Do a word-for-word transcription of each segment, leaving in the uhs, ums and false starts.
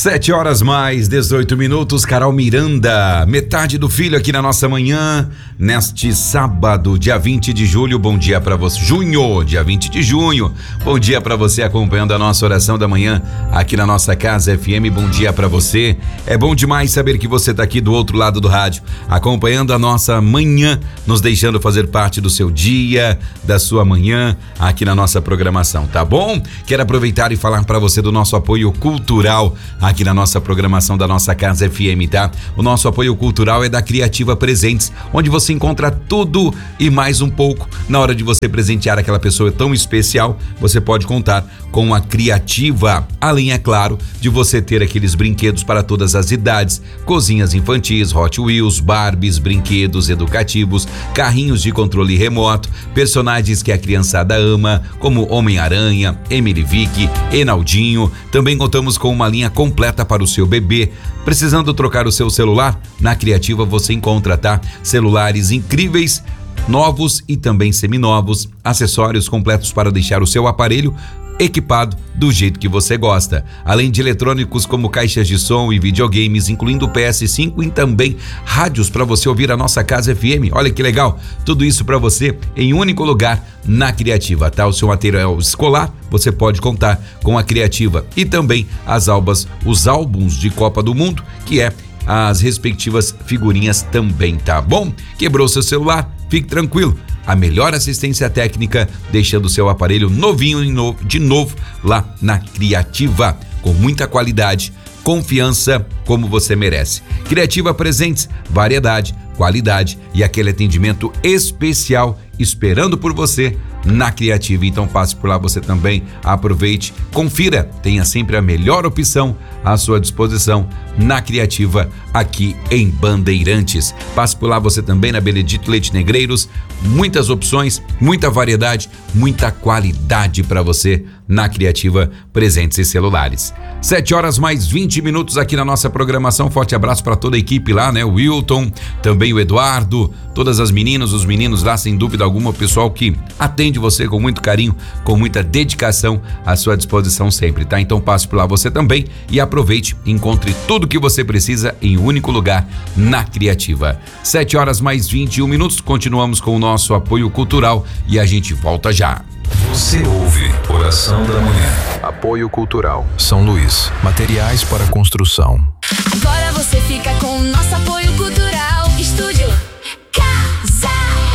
Sete horas mais dezoito minutos, Carol Miranda, metade do filho aqui na nossa manhã, neste sábado, dia vinte de julho, bom dia pra você, junho, dia vinte de junho, bom dia pra você acompanhando a nossa oração da manhã aqui na nossa Casa F M, bom dia pra você, é bom demais saber que você tá aqui do outro lado do rádio, acompanhando a nossa manhã, nos deixando fazer parte do seu dia, da sua manhã, aqui na nossa programação, tá bom? Quero aproveitar e falar pra você do nosso apoio cultural, aqui na nossa programação da nossa Casa F M, tá? O nosso apoio cultural é da Criativa Presentes, onde você encontra tudo e mais um pouco. Na hora de você presentear aquela pessoa tão especial, você pode contar com a Criativa, além, é claro, de você ter aqueles brinquedos para todas as idades, cozinhas infantis, Hot Wheels, Barbies, brinquedos educativos, carrinhos de controle remoto, personagens que a criançada ama, como Homem-Aranha, Emily Vick, Enaldinho. Também contamos com uma linha completa para o seu bebê. Precisando trocar o seu celular? Na Criativa você encontra, tá? Celulares incríveis, novos e também seminovos, acessórios completos para deixar o seu aparelho equipado do jeito que você gosta, além de eletrônicos como caixas de som e videogames, incluindo o P S cinco e também rádios para você ouvir a nossa Casa F M. Olha que legal, tudo isso para você em um único lugar na Criativa, tá? O seu material escolar, você pode contar com a Criativa e também as albas, os álbuns de Copa do Mundo, que é as respectivas figurinhas também, tá bom? Quebrou seu celular? Fique tranquilo. A melhor assistência técnica, deixando o seu aparelho novinho de novo lá na Criativa, com muita qualidade, confiança como você merece. Criativa Presentes, variedade, qualidade e aquele atendimento especial esperando por você na Criativa. Então passe por lá você também, aproveite, confira, tenha sempre a melhor opção à sua disposição na Criativa aqui em Bandeirantes. Passe por lá você também na Benedito Leite Negreiros, muitas opções, muita variedade, muita qualidade para você na Criativa Presentes e Celulares. Sete horas mais vinte minutos aqui na nossa programação. Forte abraço para toda a equipe lá, né? O Wilton, também o Eduardo, todas as meninas, os meninos lá, sem dúvida alguma, o pessoal que atende você com muito carinho, com muita dedicação à sua disposição sempre, tá? Então passe por lá você também e aproveite, encontre tudo que você precisa em um único lugar na Criativa. Sete horas mais vinte e um minutos, continuamos com o nosso apoio cultural e a gente volta já. Você ouve Oração da Manhã. Apoio Cultural São Luís, materiais para construção. Agora você fica com o nosso apoio cultural. Estúdio Casa.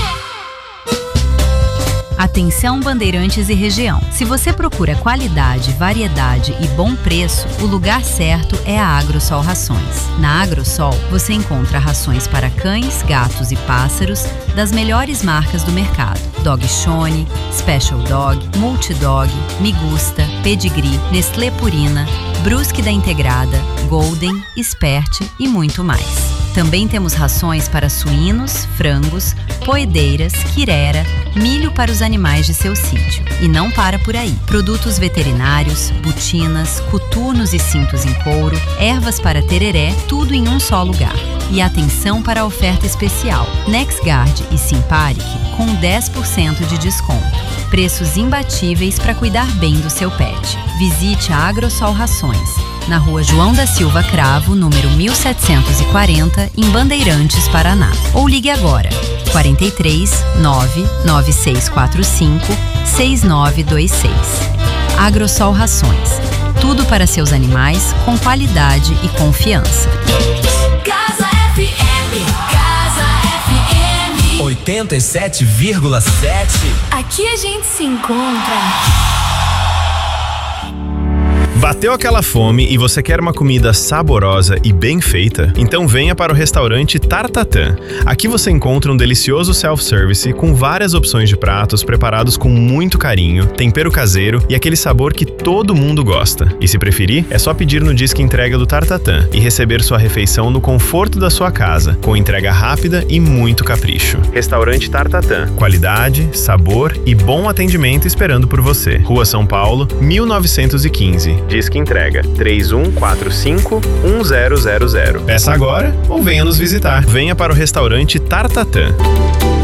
Atenção Bandeirantes e região. Se você procura qualidade, variedade e bom preço, o lugar certo é a Agrosol Rações. Na Agrosol, você encontra rações para cães, gatos e pássaros das melhores marcas do mercado. Dog Shone, Special Dog, Multidog, Migusta, Pedigree, Nestlé Purina, Brusque da Integrada, Golden, Expert e muito mais. Também temos rações para suínos, frangos, poedeiras, quirera, milho para os animais de seu sítio. E não para por aí. Produtos veterinários, botinas, coturnos e cintos em couro, ervas para tereré, tudo em um só lugar. E atenção para a oferta especial. NexGuard e Simparic com dez por cento de desconto. Preços imbatíveis para cuidar bem do seu pet. Visite a Agrosol Rações, na rua João da Silva Cravo, número mil setecentos e quarenta, em Bandeirantes, Paraná. Ou ligue agora, quarenta e três, nove nove seis quatro cinco, seis nove dois seis. Agrosol Rações, tudo para seus animais com qualidade e confiança. Casa F M, Casa F M oitenta e sete vírgula sete. Aqui a gente se encontra. Bateu aquela fome e você quer uma comida saborosa e bem feita? Então venha para o restaurante Tartatã. Aqui você encontra um delicioso self-service com várias opções de pratos preparados com muito carinho, tempero caseiro e aquele sabor que todo mundo gosta. E se preferir, é só pedir no Disque Entrega do Tartatã e receber sua refeição no conforto da sua casa, com entrega rápida e muito capricho. Restaurante Tartatã. Qualidade, sabor e bom atendimento esperando por você. Rua São Paulo, mil novecentos e quinze. Disque Entrega três um quatro cinco um zero zero zero. Peça agora ou venha nos visitar. Venha para o restaurante Tartatã.